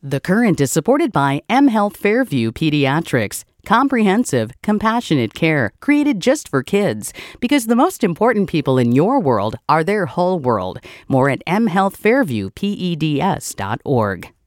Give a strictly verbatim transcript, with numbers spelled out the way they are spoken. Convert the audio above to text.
The Current is supported by mHealth Fairview Pediatrics. Comprehensive, compassionate care created just for kids. Because the most important people in your world are their whole world. More at m health fairview peds dot org.